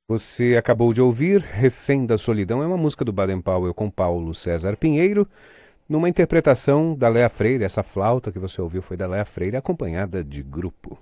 Você acabou de ouvir Refém da Solidão, é uma música do Baden Powell com Paulo César Pinheiro, numa interpretação da Léa Freire. Essa flauta que você ouviu foi da Léa Freire, acompanhada de grupo.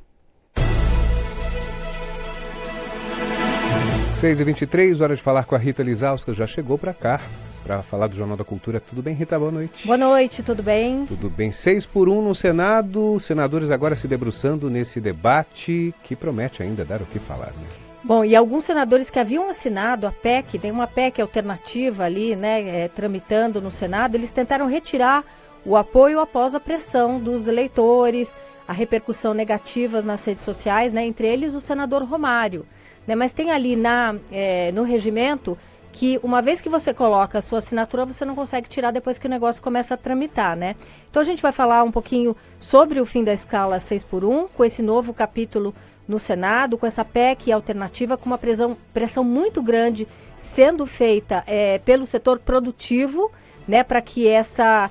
6h23, hora de falar com a Rita Lizauskas, já chegou para cá, para falar do Jornal da Cultura. Tudo bem, Rita? Boa noite. Boa noite, tudo bem? Tudo bem. 6-1 no Senado, senadores agora se debruçando nesse debate que promete ainda dar o que falar, né? Bom, e alguns senadores que haviam assinado a PEC, tem uma PEC alternativa ali, né, tramitando no Senado, eles tentaram retirar o apoio após a pressão dos eleitores, a repercussão negativa nas redes sociais, né, entre eles o senador Romário. Né, mas tem ali no regimento que uma vez que você coloca a sua assinatura, você não consegue tirar depois que o negócio começa a tramitar, né? Então a gente vai falar um pouquinho sobre o fim da escala 6x1, com esse novo capítulo no Senado, com essa PEC alternativa, com uma pressão muito grande sendo feita pelo setor produtivo, né, para que essa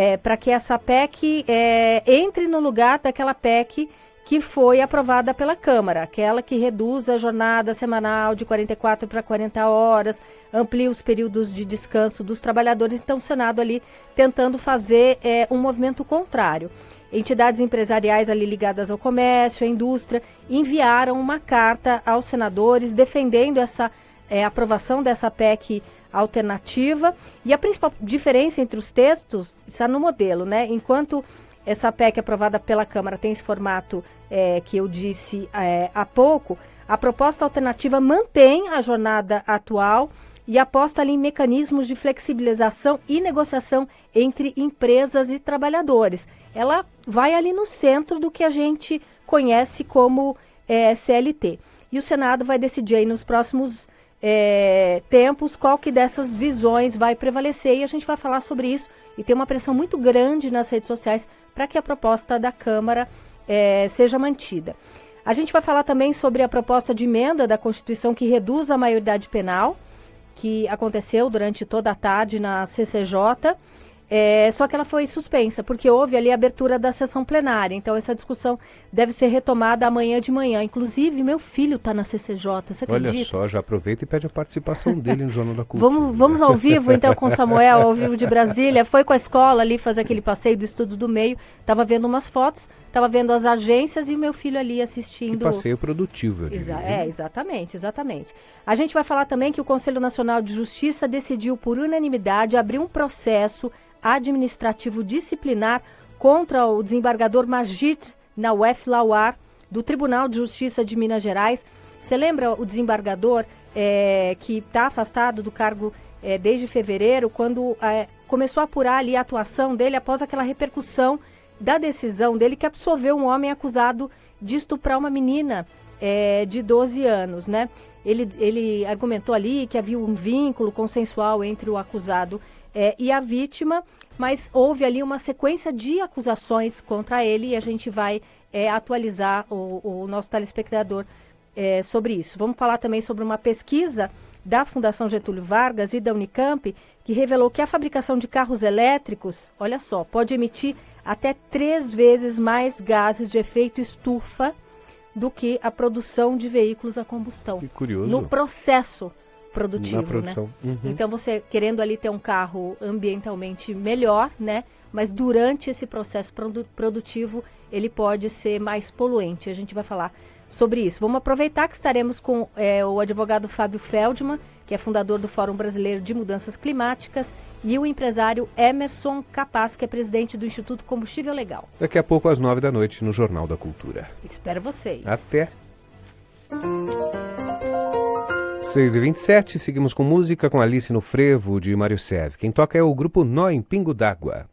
PEC entre no lugar daquela PEC que foi aprovada pela Câmara, aquela que reduz a jornada semanal de 44 para 40 horas, amplia os períodos de descanso dos trabalhadores. Então, o Senado ali tentando fazer um movimento contrário. Entidades empresariais ali ligadas ao comércio, à indústria, enviaram uma carta aos senadores defendendo essa aprovação dessa PEC alternativa. E a principal diferença entre os textos está no modelo, né? Enquanto essa PEC aprovada pela Câmara tem esse formato que eu disse há pouco, a proposta alternativa mantém a jornada atual e aposta ali em mecanismos de flexibilização e negociação entre empresas e trabalhadores. Ela vai ali no centro do que a gente conhece como CLT. E o Senado vai decidir aí nos próximos tempos qual que dessas visões vai prevalecer, e a gente vai falar sobre isso, e tem uma pressão muito grande nas redes sociais para que a proposta da Câmara seja mantida. A gente vai falar também sobre a proposta de emenda da Constituição que reduz a maioridade penal, que aconteceu durante toda a tarde na CCJ, só que ela foi suspensa, porque houve ali a abertura da sessão plenária. Então, essa discussão deve ser retomada amanhã de manhã. Inclusive, meu filho está na CCJ, você acredita? Olha só, já aproveita e pede a participação dele no Jornal da Cultura. Vamos ao vivo, então, com o Samuel, ao vivo de Brasília. Foi com a escola ali fazer aquele passeio do Estudo do Meio. Estava vendo umas fotos, estava vendo as agências e meu filho ali assistindo. Que passeio produtivo, eu diria. Exatamente. A gente vai falar também que o Conselho Nacional de Justiça decidiu, por unanimidade, abrir um processo administrativo disciplinar contra o desembargador Majid Nawef Lawar, do Tribunal de Justiça de Minas Gerais. Você lembra o desembargador que está afastado do cargo desde fevereiro, quando começou a apurar ali a atuação dele após aquela repercussão da decisão dele que absolveu um homem acusado de estuprar uma menina de 12 anos, né? Ele argumentou ali que havia um vínculo consensual entre o acusado e a vítima, mas houve ali uma sequência de acusações contra ele, e a gente vai atualizar o nosso telespectador sobre isso. Vamos falar também sobre uma pesquisa da Fundação Getúlio Vargas e da Unicamp, que revelou que a fabricação de carros elétricos, olha só, pode emitir até 3 vezes mais gases de efeito estufa do que a produção de veículos a combustão. Que curioso. No processo produtivo, na produção, né? Uhum. Então, você querendo ali ter um carro ambientalmente melhor, né? Mas durante esse processo produtivo, ele pode ser mais poluente. A gente vai falar sobre isso. Vamos aproveitar que estaremos com o advogado Fábio Feldman, que é fundador do Fórum Brasileiro de Mudanças Climáticas, e o empresário Emerson Capaz, que é presidente do Instituto Combustível Legal. Daqui a pouco, às 9 da noite, no Jornal da Cultura. Espero vocês. Até. 6h27, seguimos com música com Alice no Frevo, de Mário Sérgio. Quem toca é o grupo Nó em Pingo d'Água.